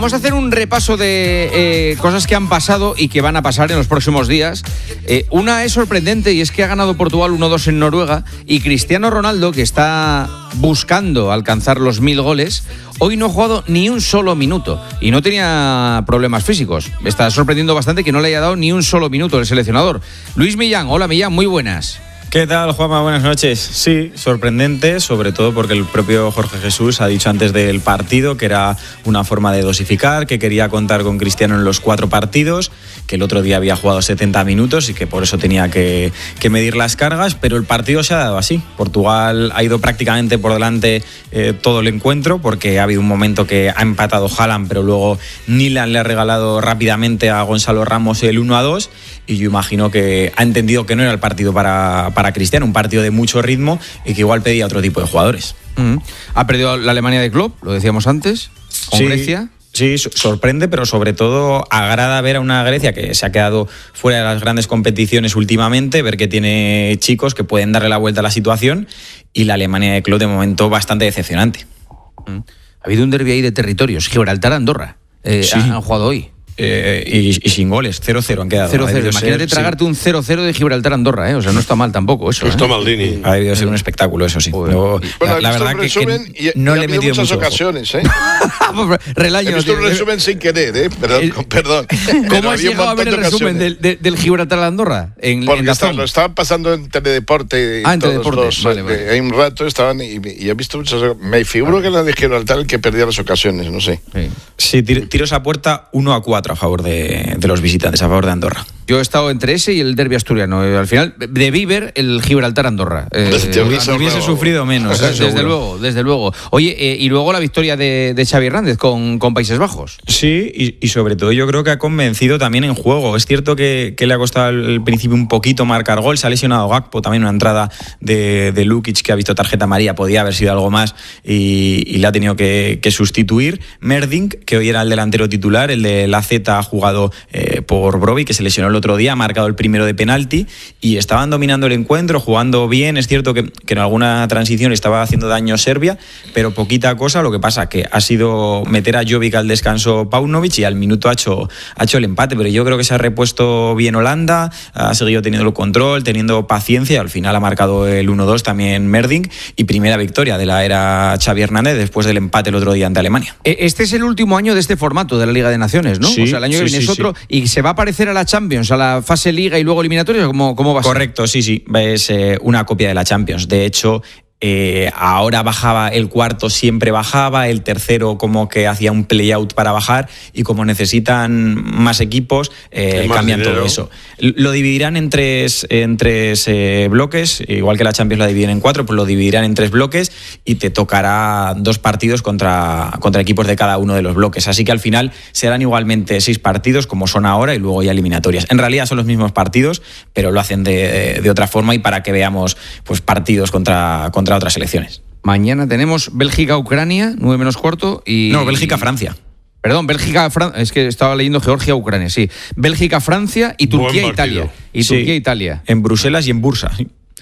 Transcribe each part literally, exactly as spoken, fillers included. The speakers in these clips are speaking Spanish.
Vamos a hacer un repaso de eh, cosas que han pasado y que van a pasar en los próximos días. Eh, una es sorprendente y es que ha ganado Portugal uno dos en Noruega y Cristiano Ronaldo, que está buscando alcanzar los mil goles, hoy no ha jugado ni un solo minuto y no tenía problemas físicos. Está sorprendiendo bastante que no le haya dado ni un solo minuto el seleccionador. Luis Millán, hola Millán, muy buenas. ¿Qué tal, Juanma? Buenas noches. Sí, sorprendente, sobre todo porque el propio Jorge Jesús ha dicho antes del partido que era una forma de dosificar, que quería contar con Cristiano en los cuatro partidos, que el otro día había jugado setenta minutos y que por eso tenía que, que medir las cargas, pero el partido se ha dado así. Portugal ha ido prácticamente por delante eh, todo el encuentro, porque ha habido un momento que ha empatado Haaland, pero luego Nilan le ha regalado rápidamente a Gonzalo Ramos el uno a dos, y yo imagino que ha entendido que no era el partido para, para Cristiano, un partido de mucho ritmo y que igual pedía otro tipo de jugadores. Uh-huh. Ha perdido la Alemania de Klopp, lo decíamos antes, con sí, Grecia. Sí, sorprende, pero sobre todo agrada ver a una Grecia que se ha quedado fuera de las grandes competiciones últimamente, ver que tiene chicos que pueden darle la vuelta a la situación, y la Alemania de Klopp de momento bastante decepcionante. Uh-huh. Ha habido un derbi ahí de territorios, Gibraltar-Andorra, eh, sí. han, han jugado hoy. Eh, y, y sin goles, cero cero han quedado. cero cero, imagínate ser, tragarte sí. un cero cero de Gibraltar-Andorra, ¿eh? O sea, no está mal tampoco eso. Justo ¿eh? Maldini. Ha debido ser un espectáculo, eso sí. Pero, bueno, la, la verdad que, resumen, que y, no y le he metido muchas mucho ocasiones, ¿eh? Relaño, he visto un resumen sin querer, ¿eh? Perdón, perdón. ¿Cómo has llegado a ver el resumen del, del, del Gibraltar-Andorra? En, Porque en está, lo estaban pasando en Teledeporte. Ah, en Teledeporte. Los, vale, vale. Hay un rato estaban y, y he visto muchas. Me figuro vale. que era de Gibraltar el que perdía las ocasiones, no sé. Sí, sí tir, tiros a puerta uno a cuatro a favor de, de los visitantes, a favor de Andorra. Yo he estado entre ese y el derbi asturiano. Al final, debí ver el Gibraltar-Andorra. Eh, hubiese, hubiese sufrido menos. Desde seguro. luego, desde luego. Oye, eh, y luego la victoria de, de Xavi Hernández con, con Países Bajos. Sí, y, y sobre todo yo creo que ha convencido también en juego. Es cierto que, que le ha costado al principio un poquito marcar gol. Se ha lesionado Gakpo, también una entrada de, de Lukic que ha visto tarjeta amarilla. Podía haber sido algo más y, y le ha tenido que, que sustituir. Merdink, que hoy era el delantero titular, el de la Z, ha jugado eh, por Brobbey, que se lesionó el otro día, ha marcado el primero de penalti y estaban dominando el encuentro, jugando bien. Es cierto que, que en alguna transición estaba haciendo daño Serbia, pero poquita cosa. Lo que pasa que ha sido meter a Jovic al descanso Paunovic y al minuto ha hecho, ha hecho el empate, pero yo creo que se ha repuesto bien Holanda, ha seguido teniendo el control, teniendo paciencia, y al final ha marcado el uno dos también Merdink, y primera victoria de la era Xavi Hernández después del empate el otro día ante Alemania. Este es el último año de este formato de la Liga de Naciones, ¿no? Sí, o sea, el año sí, que viene sí, es otro, sí. y se va a parecer a la Champions, a la fase Liga y luego eliminatorias. ¿Cómo, cómo va a ser? Correcto, sí, sí, es eh, una copia de la Champions. De hecho, Eh, ahora bajaba el cuarto, siempre bajaba, el tercero como que hacía un play-out para bajar, y como necesitan más equipos, eh, más cambian dinero. Todo eso. Lo dividirán en tres, en tres eh, bloques, igual que la Champions la dividen en cuatro, pues lo dividirán en tres bloques y te tocará dos partidos contra, contra equipos de cada uno de los bloques. Así que al final serán igualmente seis partidos como son ahora y luego ya eliminatorias. En realidad son los mismos partidos, pero lo hacen de, de otra forma y para que veamos pues partidos contra, contra otras selecciones. Mañana tenemos Bélgica-Ucrania, nueve menos cuarto, y... No, Bélgica-Francia. Perdón, Bélgica-Francia, es que estaba leyendo Georgia-Ucrania, sí. Bélgica-Francia y Turquía-Italia. Y sí, Turquía-Italia. En Bruselas y en Bursa.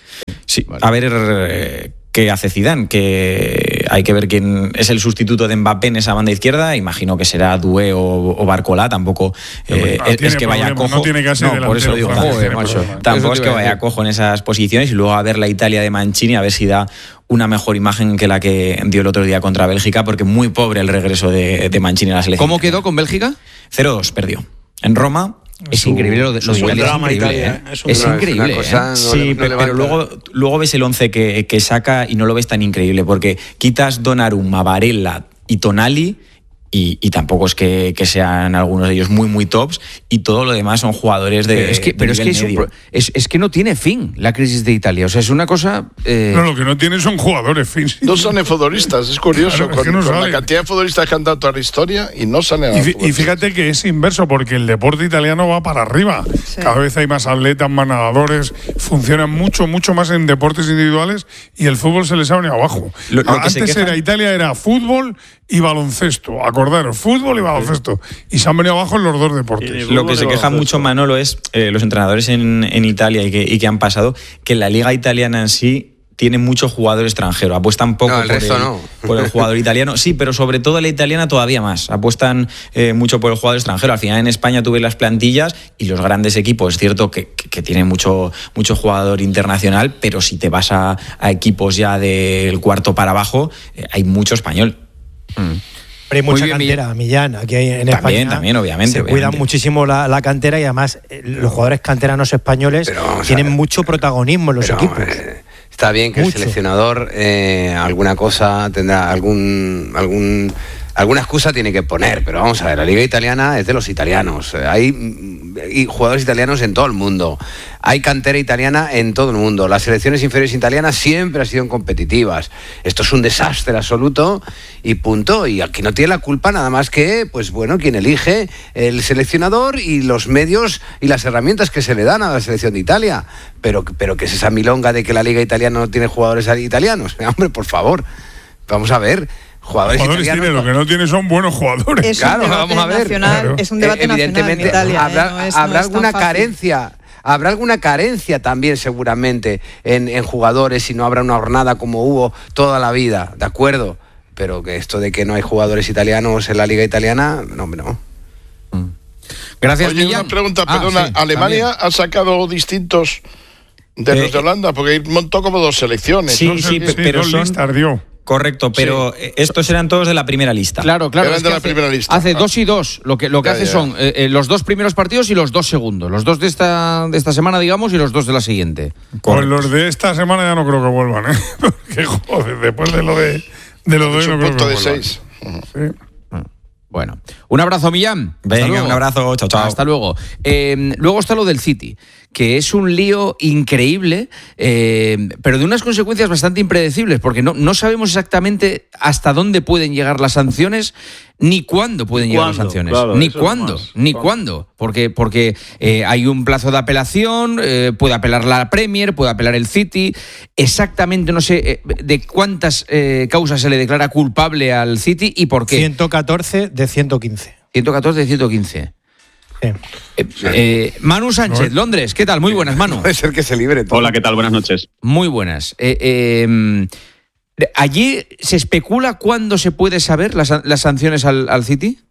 Sí, vale. A ver eh, qué hace Zidane, que hay que ver quién es el sustituto de Mbappé en esa banda izquierda. Imagino que será Doué o, o Barcola, tampoco eh, no, es, es que vaya cojo. No tiene que ser no, por eso digo, joder, macho. Tampoco es que vaya cojo en esas posiciones, y luego a ver la Italia de Mancini, a ver si da una mejor imagen que la que dio el otro día contra Bélgica, porque muy pobre el regreso de, de Mancini a la selección. ¿Cómo quedó con Bélgica? cero dos perdió. En Roma. Es su, increíble lo de, lo de Italia, es increíble, Italia, ¿eh? Es, es increíble, cosa, ¿eh? Sí, no, no pero luego, luego ves el once que, que saca y no lo ves tan increíble, porque quitas Donnarumma, Varela y Tonali, Y, y tampoco es que, que sean algunos de ellos muy muy tops, y todo lo demás son jugadores de pero es que, de pero es, que es, un, es, es que no tiene fin la crisis de Italia, o sea, es una cosa eh... no, lo que no tiene son jugadores fin. No son futbolistas, es curioso, claro, con, es que no con la cantidad de futbolistas que han dado toda la historia y no salen y, y fíjate que es inverso, porque el deporte italiano va para arriba, sí. Cada vez hay más atletas, más nadadores, funcionan mucho mucho más en deportes individuales, y el fútbol se les ha venido abajo. Lo, lo Antes era Italia, era fútbol y baloncesto, acordaros, fútbol y baloncesto, y se han venido abajo en los dos deportes. Lo que se queja mucho Manolo es eh, los entrenadores en, en Italia y que, y que han pasado, que la liga italiana en sí tiene mucho jugador extranjero. Apuestan poco no, el por, resto el, no. por el jugador italiano. Sí, pero sobre todo la italiana todavía más. Apuestan eh, mucho por el jugador extranjero. Al final en España tuve las plantillas y los grandes equipos, es cierto que, que, que tienen mucho, mucho jugador internacional, pero si te vas a, a equipos ya del cuarto para abajo, eh, hay mucho español. Mm. Pero hay mucha bien, cantera, Millán, aquí hay en también, España. También, obviamente. Se obviamente. cuidan muchísimo la, la cantera y además eh, los jugadores canteranos españoles tienen mucho protagonismo en los pero, equipos. Eh, está bien que mucho. el seleccionador eh, alguna cosa tendrá, algún algún alguna excusa tiene que poner, pero vamos a ver, la Liga Italiana es de los italianos. Hay y jugadores italianos en todo el mundo. Hay cantera italiana en todo el mundo. Las selecciones inferiores italianas siempre han sido competitivas. Esto es un desastre absoluto y punto. Y aquí no tiene la culpa nada más que, pues bueno, quien elige el seleccionador y los medios y las herramientas que se le dan a la selección de Italia. Pero, pero ¿qué es esa milonga de que la Liga Italiana no tiene jugadores italianos? Hombre, por favor, vamos a ver. Jugadores, jugadores italianos, tiene, lo que no tiene son buenos jugadores. Es claro, un vamos a ver. nacional, Claro. es un debate Evidentemente, nacional en Italia. habrá, ¿eh? No es, habrá no es tan alguna fácil. carencia. Habrá alguna carencia también seguramente en, en jugadores si no habrá una jornada como hubo toda la vida, ¿de acuerdo? Pero que esto de que no hay jugadores italianos en la Liga Italiana, no, no. Gracias, Oye, Millán. una pregunta, Ah, perdona. sí, ¿Alemania también. ha sacado distintos de Eh, los de Holanda? Porque ahí montó como dos selecciones. Sí, ¿no? sé sí, qué- pe- pero dos son- listas dio. Correcto, pero Sí. estos eran todos de la primera lista. Claro, claro. Eran es de que la hace, primera lista. hace Ah. dos y dos. Lo que, lo que Ya, hace ya. son eh, eh, los dos primeros partidos y los dos segundos. Los dos de esta, de esta semana, digamos, y los dos de la siguiente. Pues los de esta semana ya no creo que vuelvan, ¿eh? Porque, joder, después de lo de, de lo de hoy Es no un creo que punto de vuelvan. seis. Sí. Bueno, un abrazo, Millán. Hasta Venga, luego. un abrazo, chao, chao. Hasta luego. Eh, luego está lo del City, que es un lío increíble, eh, pero de unas consecuencias bastante impredecibles, porque no, no sabemos exactamente hasta dónde pueden llegar las sanciones, ni cuándo pueden llegar las ¿Cuándo? sanciones. Claro, ni eso es cuándo, más. ni ¿Cuándo? cuándo. Porque, porque eh, hay un plazo de apelación, eh, puede apelar la Premier, puede apelar el City. Exactamente no sé eh, de cuántas eh, causas se le declara culpable al City y por qué. ciento catorce de ciento quince. ciento catorce de ciento quince. Sí. Eh, eh, Manu Sánchez, Londres, ¿qué tal? Muy buenas, Manu. Puede ser que se libre todo. Hola, ¿qué tal? Buenas noches. Muy buenas. Eh, eh, ¿Allí se especula cuándo se puede saber las, las sanciones al, al City?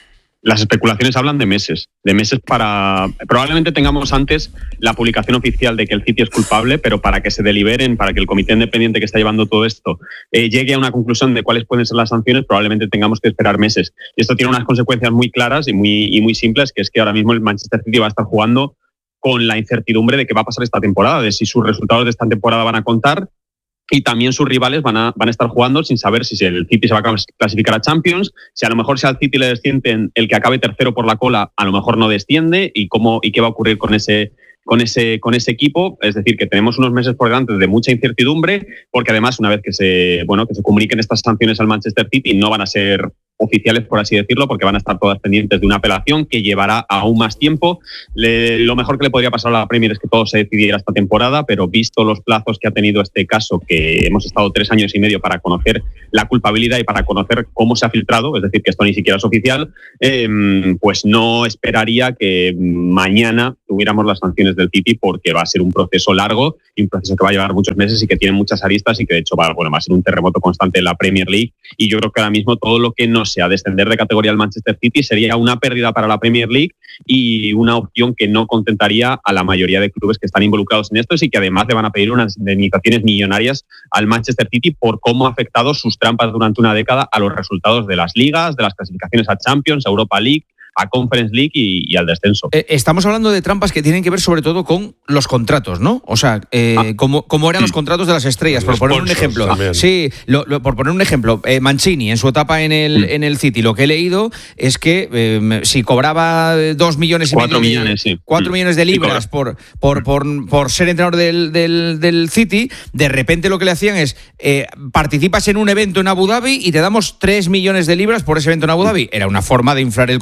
Las especulaciones hablan de meses, de meses para... Probablemente tengamos antes la publicación oficial de que el City es culpable, pero para que se deliberen, para que el comité independiente que está llevando todo esto eh, llegue a una conclusión de cuáles pueden ser las sanciones, probablemente tengamos que esperar meses. Y esto tiene unas consecuencias muy claras y muy, y muy simples, que es que ahora mismo el Manchester City va a estar jugando con la incertidumbre de qué va a pasar esta temporada, de si sus resultados de esta temporada van a contar, y también sus rivales van a, van a estar jugando sin saber si el City se va a clasificar a Champions, si a lo mejor si al City le descienden el que acabe tercero por la cola, a lo mejor no desciende, y cómo y qué va a ocurrir con ese, con ese, con ese equipo. Es decir, que tenemos unos meses por delante de mucha incertidumbre, porque además una vez que se, bueno, que se comuniquen estas sanciones al Manchester City no van a ser oficiales, por así decirlo, porque van a estar todas pendientes de una apelación que llevará aún más tiempo. Le, lo mejor que le podría pasar a la Premier es que todo se decidiera esta temporada, pero visto los plazos que ha tenido este caso, que hemos estado tres años y medio para conocer la culpabilidad y para conocer cómo se ha filtrado, es decir, que esto ni siquiera es oficial, eh, pues no esperaría que mañana tuviéramos las sanciones del City, porque va a ser un proceso largo y un proceso que va a llevar muchos meses y que tiene muchas aristas y que de hecho va, bueno, va a ser un terremoto constante en la Premier League. Y yo creo que ahora mismo todo lo que no sea descender de categoría al Manchester City sería una pérdida para la Premier League y una opción que no contentaría a la mayoría de clubes que están involucrados en esto, y que además le van a pedir unas indemnizaciones millonarias al Manchester City por cómo ha afectado sus trampas durante una década a los resultados de las ligas, de las clasificaciones a Champions, a Europa League, a Conference League y, y al descenso. Eh, estamos hablando de trampas que tienen que ver sobre todo con los contratos, ¿no? O sea, eh, Ah. cómo, cómo eran los contratos de las estrellas, por Los poner un sponsors ejemplo. también. Sí, lo, lo- por poner un ejemplo, eh, Mancini en su etapa en el, en el City, lo que he leído es que eh, si cobraba dos millones y Cuatro medio de- millones, sí. cuatro Mm. millones de Y libras por, por, por, por ser entrenador del, del, del City, de repente lo que le hacían es eh, participas en un evento en Abu Dhabi y te damos tres millones de libras por ese evento en Abu Dhabi. Era una forma de inflar el contrato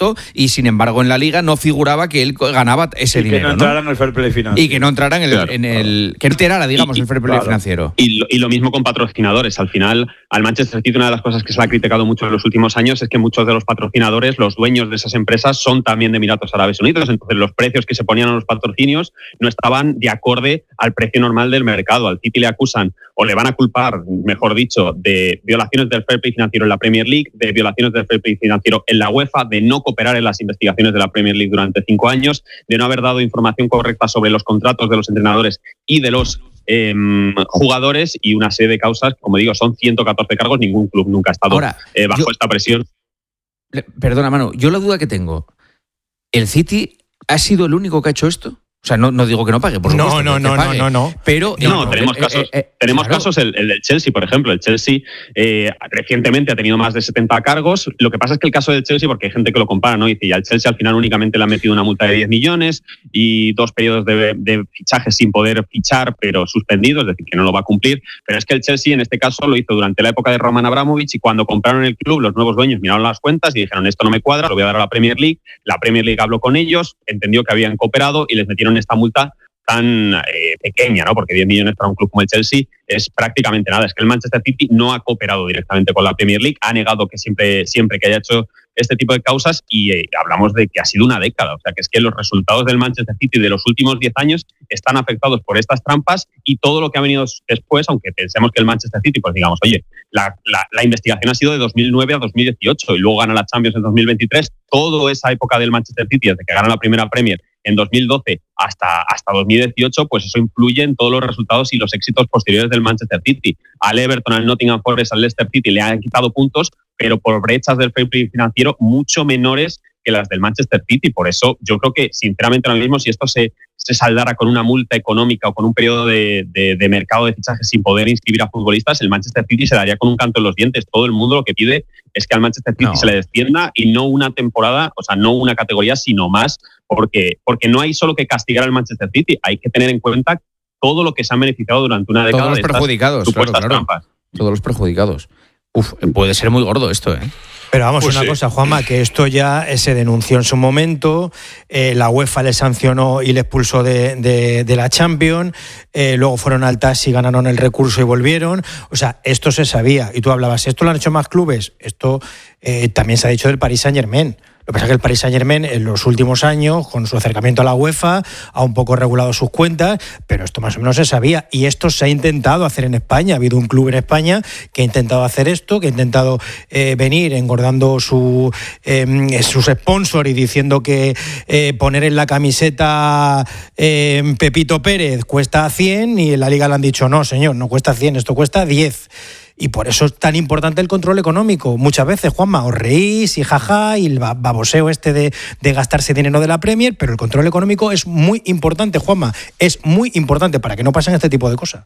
dinero y sin embargo en la Liga no figuraba que él ganaba ese y dinero. Que no entrara ¿no? en el fair play financiero. Y que no entrara en el, claro, en el que enterara, digamos, y, el fair play claro. financiero. Y lo, y lo mismo con patrocinadores. Al final, al Manchester City, una de las cosas que se le ha criticado mucho en los últimos años es que muchos de los patrocinadores, los dueños de esas empresas, son también de Emiratos Árabes Unidos. Entonces, los precios que se ponían a los patrocinios no estaban de acorde al precio normal del mercado. Al City le acusan, o le van a culpar, mejor dicho, de violaciones del fair play financiero en la Premier League, de violaciones del fair play financiero en la UEFA, de no cooperar en las investigaciones de la Premier League durante cinco años, de no haber dado información correcta sobre los contratos de los entrenadores y de los eh, jugadores, y una serie de causas. Como digo, son ciento catorce cargos, ningún club nunca ha estado Ahora, eh, bajo yo, esta presión. Perdona, Manu, yo la duda que tengo, ¿el City ha sido el único que ha hecho esto? O sea, no, no digo que no pague, por supuesto. No, no, no, no, no, no. Pero no, no tenemos eh, casos. Eh, eh, tenemos claro. casos el, el del Chelsea, por ejemplo. El Chelsea eh, recientemente ha tenido más de setenta cargos. Lo que pasa es que el caso del Chelsea, porque hay gente que lo compara, ¿no? Dice, y al Chelsea al final únicamente le han metido una multa de diez millones y dos periodos de, de fichaje sin poder fichar, pero suspendidos, es decir, que no lo va a cumplir. Pero es que el Chelsea en este caso lo hizo durante la época de Roman Abramovich, y cuando compraron el club, los nuevos dueños miraron las cuentas y dijeron, esto no me cuadra, lo voy a dar a la Premier League. La Premier League habló con ellos, entendió que habían cooperado y les metieron esta multa tan eh, pequeña, ¿no? Porque diez millones para un club como el Chelsea es prácticamente nada. Es que el Manchester City no ha cooperado directamente con la Premier League, ha negado que siempre, siempre que haya hecho este tipo de causas, y eh, hablamos de que ha sido una década. O sea, que es que los resultados del Manchester City de los últimos diez años están afectados por estas trampas, y todo lo que ha venido después, aunque pensemos que el Manchester City, pues digamos, oye, la, la, la investigación ha sido de dos mil nueve a dos mil dieciocho y luego gana la Champions en dos mil veintitrés. Toda esa época del Manchester City, desde que gana la primera Premier en dos mil doce hasta, hasta dos mil dieciocho, pues eso influye en todos los resultados y los éxitos posteriores del Manchester City. Al Everton, al Nottingham Forest, al Leicester City le han quitado puntos, pero por brechas del fair play financiero mucho menores que las del Manchester City. Por eso yo creo que, sinceramente, ahora mismo, si esto se, se saldara con una multa económica o con un periodo de, de, de mercado de fichajes sin poder inscribir a futbolistas, el Manchester City se daría con un canto en los dientes. Todo el mundo lo que pide es que al Manchester City no. se le descienda, y no una temporada, o sea, no una categoría, sino más, porque, porque no hay solo que castigar al Manchester City, hay que tener en cuenta todo lo que se han beneficiado durante una década. Todos los perjudicados, de supuestas claro, claro. trampas. Todos los perjudicados. Uf, puede ser muy gordo esto, ¿eh? Pero vamos, pues una sí. cosa, Juanma, que esto ya se denunció en su momento, eh, la UEFA les sancionó y les expulsó de, de, de la Champions, eh, luego fueron al T A S y ganaron el recurso y volvieron. O sea, esto se sabía. Y tú hablabas, ¿esto lo han hecho más clubes? Esto eh, también se ha dicho del Paris Saint-Germain. Lo que pasa es que el Paris Saint-Germain en los últimos años, con su acercamiento a la UEFA, ha un poco regulado sus cuentas, pero esto más o menos se sabía, y esto se ha intentado hacer en España. Ha habido un club en España que ha intentado hacer esto, que ha intentado eh, venir engordando su, eh, sus sponsors y diciendo que eh, poner en la camiseta eh, Pepito Pérez cuesta cien, y en la Liga le han dicho, no señor, no cuesta cien, esto cuesta diez. Y por eso es tan importante el control económico. Muchas veces, Juanma, os reís y jaja, y el baboseo este de, de gastarse dinero de la Premier, pero el control económico es muy importante, Juanma. Es muy importante para que no pasen este tipo de cosas.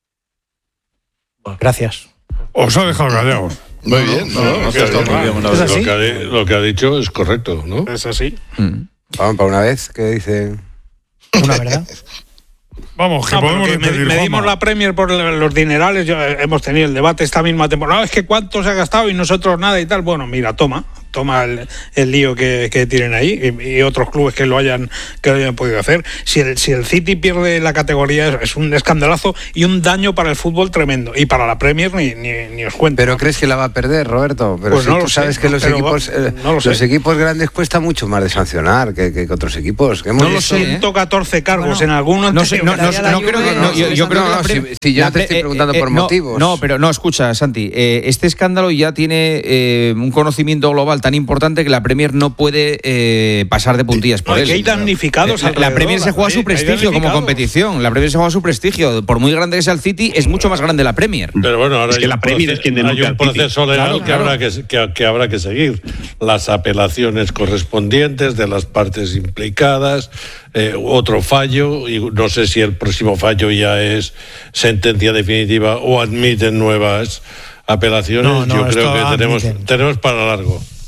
Gracias. Os ha dejado callados. Muy bien, no, no, no, que no, no, no, ¿Es lo, que ha, lo que ha dicho es correcto, ¿no? Es así. Mm. Vamos, para una vez, ¿qué dice? Una verdad. Vamos, que no, podemos que decidir, medimos la Premier por los dinerales. Yo, hemos tenido el debate esta misma temporada. No, es que cuánto se ha gastado y nosotros nada y tal. Bueno, mira, toma. Toma el, el lío que, que tienen ahí, y, y otros clubes que lo hayan que lo hayan podido hacer. Si el, si el City pierde la categoría, es, es un escandalazo y un daño para el fútbol tremendo. Y para la Premier ni, ni, ni os cuento. ¿Pero crees que la va a perder, Roberto? Pero pues si no tú lo sabes sé, que no, los equipos va, eh, no lo los sé. equipos grandes cuesta mucho más de sancionar que, que, que otros equipos. Que hemos no lo sé, ciento catorce cargos bueno, en algunos. No sé, no, no, no, no creo que no, yo, yo creo que la pre- si, si yo la te estoy preguntando eh, eh, por no, motivos. No, pero no, escucha, Santi, eh, este escándalo ya tiene eh, un conocimiento global tan importante que la Premier no puede eh, pasar de puntillas por no, él. Que hay damnificados. La, la Premier se juega su prestigio como competición. La Premier se juega su prestigio. Por muy grande que sea el City, es mucho más grande la Premier. Pero bueno, ahora es que la Premier es quien denuncia. Hay un proceso legal claro, que, claro. Habrá que, que, que habrá que seguir. Las apelaciones correspondientes de las partes implicadas, eh, otro fallo, y no sé si el próximo fallo ya es sentencia definitiva o admiten nuevas apelaciones. No, no, Yo creo que tenemos, admiten. tenemos para largo.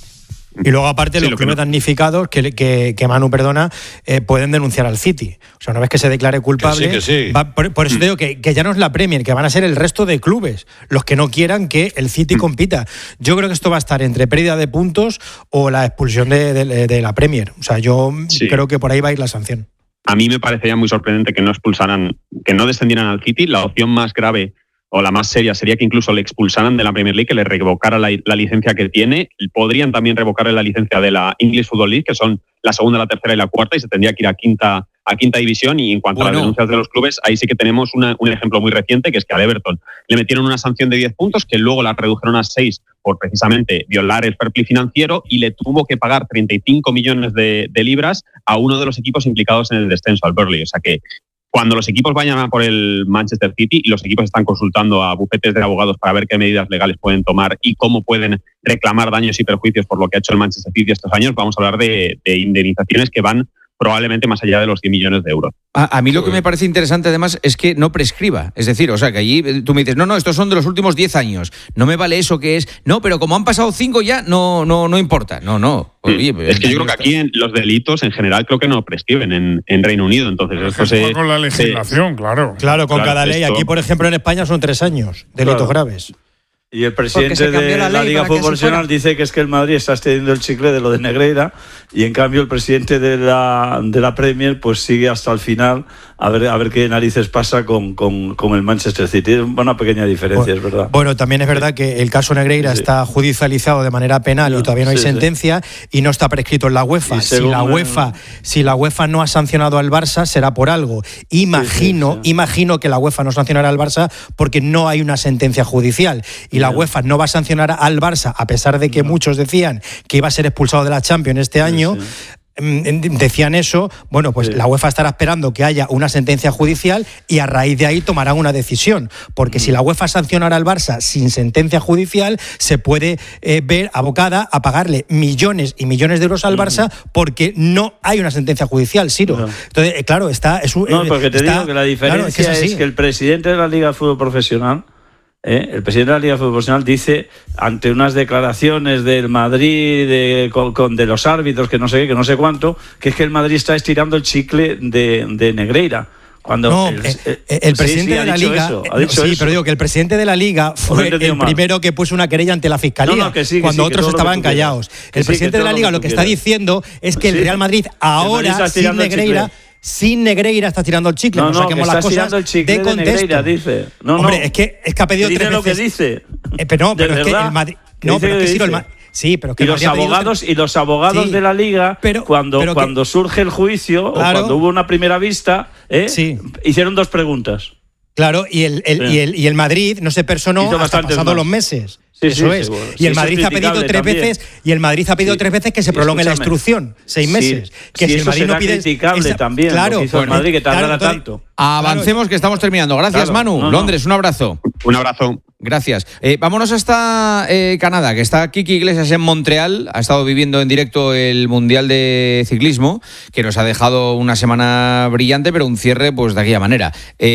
Y luego, aparte, sí, los lo clubes no. damnificados, que, que, que Manu perdona, eh, pueden denunciar al City. O sea, una vez que se declare culpable. Que sí, que sí. Va, por, por eso mm. digo que, que ya no es la Premier, que van a ser el resto de clubes los que no quieran que el City mm. compita. Yo creo que esto va a estar entre pérdida de puntos o la expulsión de, de, de la Premier. O sea, yo sí. creo que por ahí va a ir la sanción. A mí me parecería muy sorprendente que no expulsaran, que no descendieran al City. La opción más grave o la más seria sería que incluso le expulsaran de la Premier League, que le revocara la, la licencia que tiene. Podrían también revocarle la licencia de la English Football League, que son la segunda, la tercera y la cuarta, y se tendría que ir a quinta, a quinta división. Y en cuanto bueno. a las denuncias de los clubes, ahí sí que tenemos una, un ejemplo muy reciente, que es que al Everton le metieron una sanción de diez puntos, que luego la redujeron a seis por precisamente violar el fair play financiero, y le tuvo que pagar treinta y cinco millones de, de libras a uno de los equipos implicados en el descenso, al Burnley. O sea que cuando los equipos vayan a por el Manchester City y los equipos están consultando a bufetes de abogados para ver qué medidas legales pueden tomar y cómo pueden reclamar daños y perjuicios por lo que ha hecho el Manchester City estos años, vamos a hablar de, de indemnizaciones que van probablemente más allá de los diez millones de euros. A, a mí lo que me parece interesante además es que no prescriba. Es decir, o sea, que allí tú me dices, no, no, estos son de los últimos diez años. No me vale eso que es, no, pero como han pasado cinco ya, no, no, no importa. No, no. Oye, es que yo creo que aquí en los delitos en general creo que no prescriben en, en Reino Unido. Entonces, esto se, con la legislación, se, claro. Claro, con claro, cada ley. esto, Aquí, por ejemplo, en España son tres años, delitos claro. graves. Y el presidente de la, la Liga Fútbol Profesional dice que es que el Madrid está extendiendo el chicle de lo de Negreira, y en cambio el presidente de la, de la Premier pues sigue hasta el final a ver, a ver qué narices pasa con, con, con el Manchester City. Es una pequeña diferencia, bueno, es verdad. Bueno, también es verdad que el caso Negreira sí. está judicializado de manera penal, sí, y todavía no hay sí, sentencia sí. y no está prescrito en la UEFA. Si la UEFA, si la UEFA no ha sancionado al Barça, será por algo. Imagino, sí, sí, sí. imagino que la UEFA no sancionará al Barça porque no hay una sentencia judicial. Y la UEFA no va a sancionar al Barça, a pesar de que no. muchos decían que iba a ser expulsado de la Champions este año. Sí, sí. Decían eso, bueno, pues sí. la UEFA estará esperando que haya una sentencia judicial y a raíz de ahí tomarán una decisión, porque mm. si la UEFA sancionara al Barça sin sentencia judicial, se puede eh, ver abocada a pagarle millones y millones de euros al Barça mm. porque no hay una sentencia judicial, Ciro. No. Entonces, eh, claro, está... Es un, no, porque te está, digo que la diferencia claro, es, que es, es que el presidente de la Liga de Fútbol Profesional ¿Eh? el presidente de la Liga de Fútbol Profesional dice, ante unas declaraciones del Madrid, de, con, con, de los árbitros, que no sé qué, que no sé cuánto, que es que el Madrid está estirando el chicle de, de Negreira. Cuando no, el, el, el presidente sí, sí, de la Liga, eso, ha dicho sí, eso. pero digo que el presidente de la Liga fue el mal. primero que puso una querella ante la Fiscalía, no, no, que sí, que cuando sí, otros estaban callados. El sí, presidente de la Liga lo que, lo que está diciendo es que sí, el Real Madrid ahora, Madrid sin Negreira... Sin Negreira está tirando el chicle, no, no, no saquemos que las cosas el chicle de contexto. De Negreira, dice. No, Hombre, no. es que es que ha pedido tres lo veces. Que dice. Eh, pero no, pero es que el Madrid, no, pero es que sí, el Madrid, sí, pero que y los abogados y los abogados sí, de la Liga pero, cuando pero cuando que, cuando surge el juicio claro, o cuando hubo una primera vista, ¿eh? sí. hicieron dos preguntas. Claro, y el, el, sí. y el y el Madrid no se personó hasta pasados los meses. Sí, Eso sí, es. Seguro. Y el sí, Madrid ha pedido tres también. veces y el Madrid ha pedido sí. tres veces que se prolongue la instrucción, seis meses. Sí. Que sí, si el Madrid no pide criticable esa, también. Claro, lo que hizo bueno, el Madrid que tardara claro, tanto. Avancemos que estamos terminando. Gracias, claro, Manu. No, Londres, un abrazo. Un abrazo. Gracias. Eh, vámonos hasta eh, Canadá, que está Kiki Iglesias en Montreal. Ha estado viviendo en directo el Mundial de Ciclismo, que nos ha dejado una semana brillante, pero un cierre pues de aquella manera.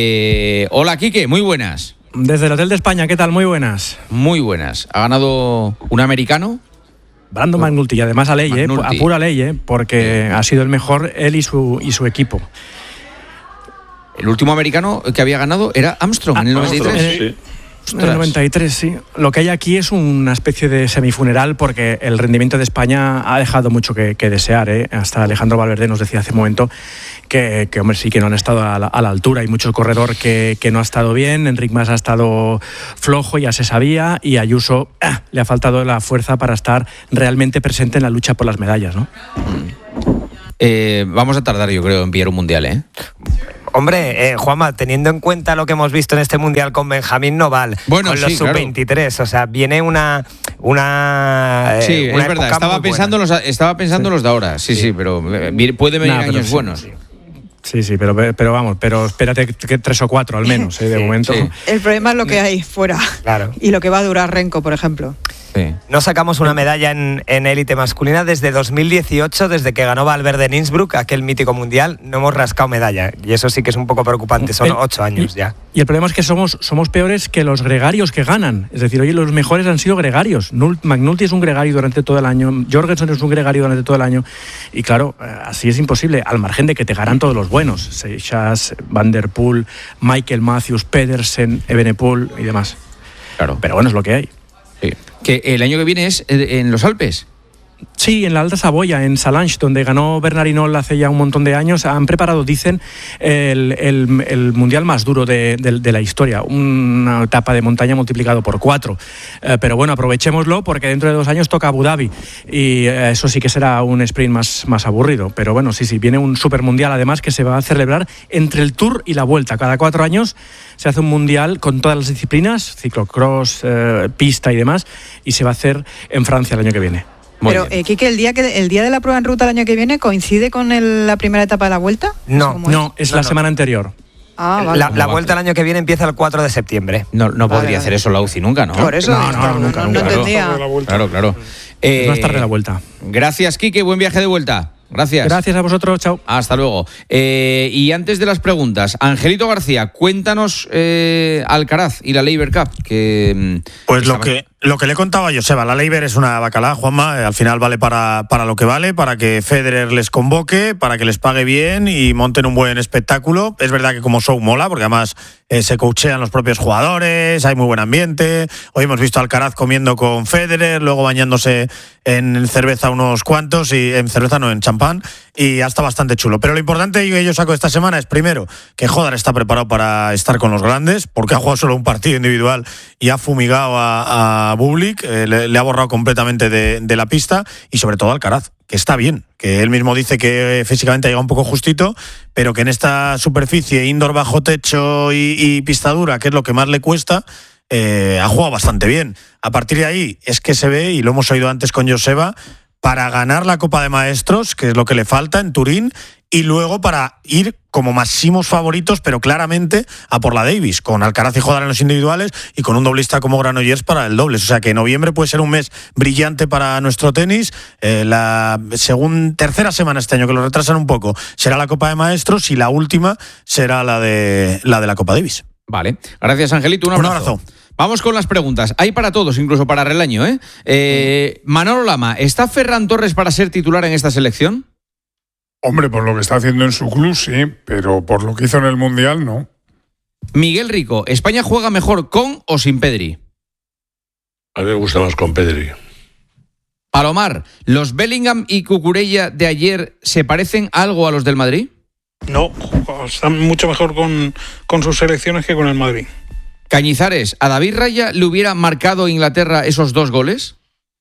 Eh, hola, Kike, muy buenas. Desde el Hotel de España, ¿qué tal? Muy buenas. Muy buenas. ¿Ha ganado un americano? Brandon McNulty, y además a ley, eh, a pura ley, eh, porque ha sido el mejor él y su, y su equipo. El último americano que había ganado era Armstrong ah, en el noventa y tres. Eh, sí. En el noventa y tres, sí. Lo que hay aquí es una especie de semifuneral porque el rendimiento de España ha dejado mucho que, que desear. ¿eh? Hasta Alejandro Valverde nos decía hace un momento que, que hombre, sí que no han estado a la, a la altura. Hay mucho corredor que, que no ha estado bien. Enric Mas ha estado flojo, ya se sabía. Y Ayuso ah, le ha faltado la fuerza para estar realmente presente en la lucha por las medallas, ¿no? Eh, vamos a tardar, yo creo, en pillar un mundial, ¿eh? Hombre, eh, Juanma, teniendo en cuenta lo que hemos visto en este Mundial con Benjamín Noval, bueno, con los sí, sub veintitrés, claro. O sea, viene una... una eh, sí, una es verdad, estaba pensando, los, estaba pensando sí. los de ahora, sí, sí, sí, pero puede venir nah, años sí, buenos. Sí. Sí, sí, pero, pero vamos, pero espérate que tres o cuatro al menos, ¿eh? de sí, momento. Sí. El problema es lo que hay fuera, claro. Y lo que va a durar Renko, por ejemplo. Sí. No sacamos una medalla en, en élite masculina desde dos mil dieciocho, desde que ganó Valverde en Innsbruck, aquel mítico mundial, no hemos rascado medalla. Y eso sí que es un poco preocupante, son ocho años ya. Y el problema es que somos, somos peores que los gregarios que ganan. Es decir, oye, los mejores han sido gregarios. McNulty es un gregario durante todo el año, Jorgensen es un gregario durante todo el año. Y claro, así es imposible, al margen de que te ganan todos los buenos. Seixas, Van der Poel, Michael Matthews, Pedersen, Evenepoel y demás. Claro. Pero bueno, es lo que hay. Sí. Que el año que viene es en los Alpes. Sí, en la Alta Saboya, en Salange, donde ganó Bernard Hinault hace ya un montón de años. Han preparado, dicen, el, el, el mundial más duro de, de, de la historia. Una etapa de montaña multiplicado por cuatro. Eh, pero bueno, aprovechémoslo porque dentro de dos años toca Abu Dhabi. Y eh, eso sí que será un sprint más, más aburrido. Pero bueno, sí, sí, viene un supermundial además que se va a celebrar entre el Tour y la Vuelta. Cada cuatro años se hace un mundial con todas las disciplinas, ciclocross, eh, pista y demás. Y se va a hacer en Francia el año que viene. Muy Pero, eh, Quique, ¿el día, que, ¿el día de la prueba en ruta el año que viene coincide con el, la primera etapa de la Vuelta? No, no, es, es la no, semana no. anterior. Ah, vale. La, la Vuelta el año que viene empieza el cuatro de septiembre. No, no podría vale, hacer vale. eso la U C I nunca, ¿no? Por eso. No, no, no, nunca, no, nunca. No entendía. Claro, claro. Eh, es más tarde la Vuelta. Gracias, Quique, buen viaje de vuelta. Gracias. Gracias a vosotros, chao. Hasta luego. Eh, y antes de las preguntas, Angelito García, cuéntanos eh, Alcaraz y la Laver Cup. Que, pues que lo que lo que le contaba a Joseba, la Laver es una bacalá, Juanma, al final vale para, para lo que vale, para que Federer les convoque, para que les pague bien y monten un buen espectáculo. Es verdad que como show mola, porque además eh, se coachean los propios jugadores, hay muy buen ambiente. Hoy hemos visto a Alcaraz comiendo con Federer, luego bañándose en cerveza unos cuantos, y en cerveza no, en champán, y ya está bastante chulo. Pero lo importante que yo saco esta semana es, primero, que Jodar está preparado para estar con los grandes, porque ha jugado solo un partido individual y ha fumigado a, a Bublik, eh, le, le ha borrado completamente de, de la pista, y sobre todo Alcaraz, que está bien, que él mismo dice que físicamente ha llegado un poco justito, pero que en esta superficie indoor bajo techo y, y pista dura, que es lo que más le cuesta, eh, ha jugado bastante bien. A partir de ahí es que se ve, y lo hemos oído antes con Joseba, para ganar la Copa de Maestros, que es lo que le falta en Turín, y luego para ir como máximos favoritos, pero claramente a por la Davis, con Alcaraz y Jodar en los individuales y con un doblista como Granollers para el dobles. O sea que noviembre puede ser un mes brillante para nuestro tenis. Eh, la segunda, tercera semana este año, que lo retrasan un poco, será la Copa de Maestros, y la última será la de la, de la Copa Davis. Vale, gracias Angelito, un abrazo. Un abrazo. Vamos con las preguntas. Hay para todos, incluso para Relaño, ¿eh? eh Manolo Lama, ¿está Ferran Torres para ser titular en esta selección? Hombre, por lo que está haciendo en su club, sí, pero por lo que hizo en el Mundial, no. Miguel Rico, ¿España juega mejor con o sin Pedri? A mí me gusta más con Pedri. Palomar, ¿los Bellingham y Cucurella de ayer se parecen algo a los del Madrid? No, están mucho mejor con, con sus selecciones que con el Madrid. Cañizares, ¿a David Raya le hubiera marcado a Inglaterra esos dos goles?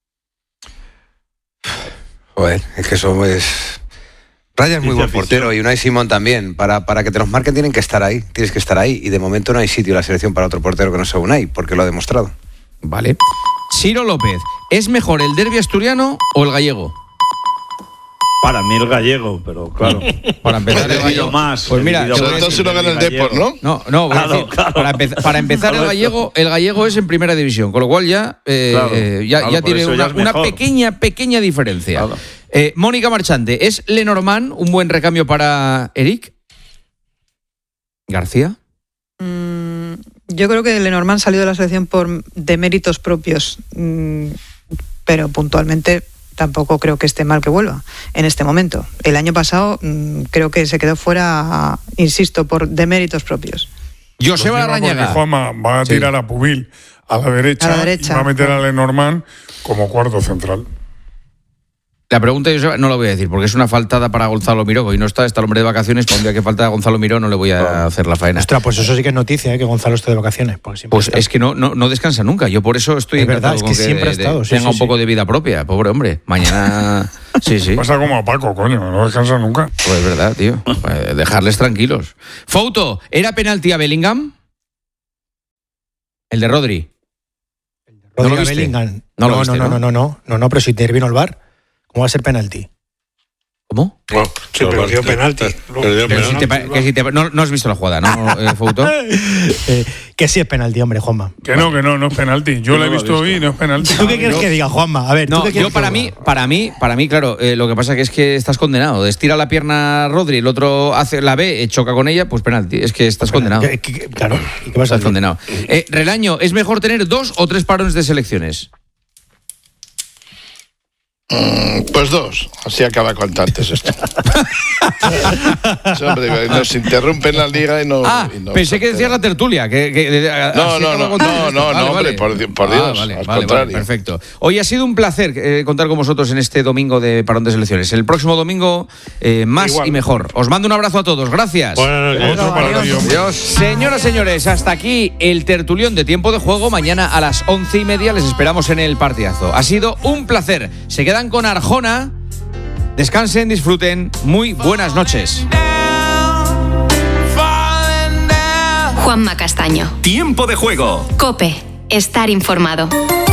Joder, es que eso es... Raya es muy buen portero, y Unai Simón también. Para, para que te los marquen tienen que estar ahí, tienes que estar ahí. Y de momento no hay sitio en la selección para otro portero que no sea Unai, porque lo ha demostrado. Vale. Ciro López, ¿es mejor el derbi asturiano o el gallego? Para mí el gallego, pero claro. Para empezar el gallego más. Pues mira, sobre todo si lo gana el Depor, ¿no? No, no, voy a decir, claro. para, empezar, para empezar el gallego, el gallego es en primera división, con lo cual ya, eh, claro, eh, ya, claro, ya tiene una, ya una pequeña, pequeña diferencia. Claro. Eh, Mónica Marchante, ¿es Lenormand un buen recambio para Eric García? Mm, yo creo que Lenormand salió de la selección por de méritos propios, mm, pero puntualmente tampoco creo que esté mal que vuelva en este momento. El año pasado mmm, creo que se quedó fuera, insisto, por deméritos propios. Joseba Larrañaga. Juanma va a tirar sí. a Pubil a la derecha, a la derecha. y va a meter a Lenormand como cuarto central. La pregunta yo no la voy a decir, porque es una faltada para Gonzalo Miró. Y no está, está el hombre de vacaciones, para un día que falta a Gonzalo Miró no le voy a oh. hacer la faena. Ostras, pues eso sí que es noticia, ¿eh? Que Gonzalo esté de vacaciones. Pues está. Es que no, no, no descansa nunca. Yo por eso estoy es verdad, es que, que siempre ha estado. De, sí, tenga sí, un poco sí. de vida propia, pobre hombre. Mañana... sí, sí. Pasa como a Paco, coño, no descansa nunca. Pues es verdad, tío. Pues dejarles tranquilos. Fouto, ¿era penalti a Bellingham? El de Rodri. El de Rodri ¿No lo a Bellingham. No, no, lo viste, no, no, no, no, no, no, no, pero si intervino el V A R, ¿cómo va a ser penalti? ¿Cómo? No, sí, pero dio penalti. Pero si te, que si te, no, no has visto la jugada, ¿no, eh, Fouto? eh, Que sí es penalti, hombre, Juanma. Que no, que no, no es penalti. Yo lo he visto hoy y no es penalti. ¿Tú qué quieres que diga, Juanma? A ver, ¿tú No, qué quieres yo para que mí, diga? para mí, para mí, claro, eh, lo que pasa que es que estás condenado. Estira la pierna Rodri, el otro hace la ve, eh, choca con ella, pues penalti. Es que estás condenado. ¿Qué- qué- claro, ¿y qué vas a Estás hacer? condenado. Eh, Relaño, ¿es mejor tener dos o tres parones de selecciones? Mm, pues dos, así acaba cuanto antes esto. Sí, hombre, nos interrumpen la liga y no. Ah, y no pensé que decías la tertulia. Que, que- de- No, así no, acaba no, contigo no, esto. no, Vale, no, hombre, vale. por di- por Ah, Dios, vale, al vale, contrario. vale, perfecto. Hoy ha sido un placer eh, contar con vosotros en este domingo de parón de selecciones. El próximo domingo, eh, más Igual. y mejor. Os mando un abrazo a todos. Gracias. Buenas noches. Otro para ti, hombre. Adiós. Señoras, señores, hasta aquí el tertulión de Tiempo de Juego. Mañana a las once y media les esperamos en el partidazo. Ha sido un placer. Se quedan con Arjona. Descansen, disfruten. Muy buenas noches. Juanma Castaño. Tiempo de Juego. COPE. Estar informado.